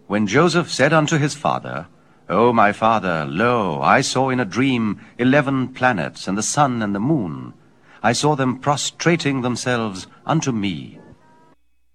When Joseph said unto his father, O my father, lo, I saw in a dream 11 planets, and the sun and the moon. I saw them prostrating themselves unto me.